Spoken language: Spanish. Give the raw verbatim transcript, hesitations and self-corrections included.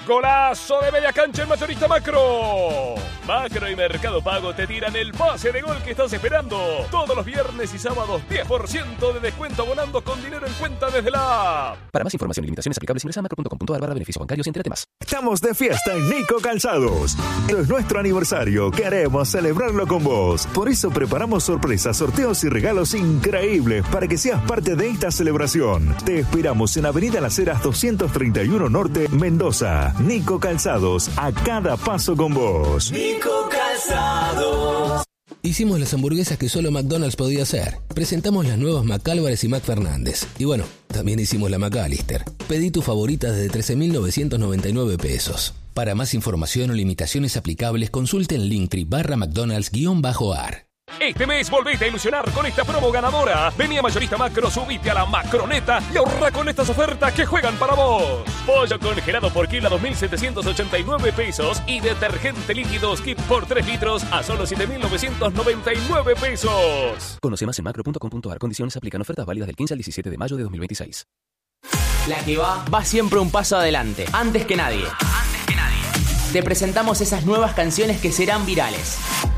Golazo de media cancha en Mayorista Macro. Macro y Mercado Pago te tiran el pase de gol que estás esperando. Todos los viernes y sábados diez por ciento de descuento abonando con dinero en cuenta desde la app. Para más información y limitaciones aplicables ingresa a macro punto com punto a r barra beneficios bancarios y entérate más. Estamos de fiesta en Nico Calzados. Es nuestro aniversario. Queremos celebrarlo con vos. Por eso preparamos sorpresas, sorteos y regalos increíbles para que seas parte de esta celebración. Te esperamos en Avenida Las Heras doscientos treinta y uno Norte, Mendoza. Nico Calzados, a cada paso con vos. Nico Calzados. Hicimos las hamburguesas que solo McDonald's podía hacer. Presentamos las nuevas McAlvarez y McFernández. Y bueno, también hicimos la McAllister. Pedí tu favorita desde trece mil novecientos noventa y nueve pesos. Para más información o limitaciones aplicables, consulte en Linktree barra McDonald's-ar. Este mes volvete a ilusionar con esta promo ganadora. Vení a Mayorista Macro, subite a la Macroneta y ahorra con estas ofertas que juegan para vos. Pollo congelado por kilo a dos mil setecientos ochenta y nueve pesos y detergente líquido Skip por tres litros a solo siete mil novecientos noventa y nueve pesos. Conoce más en macro punto com punto a r. Condiciones aplican. Ofertas válidas del quince al diecisiete de mayo de dos mil veintiséis. La que va, va siempre un paso adelante. Antes que nadie. Antes que nadie. Te presentamos esas nuevas canciones que serán virales.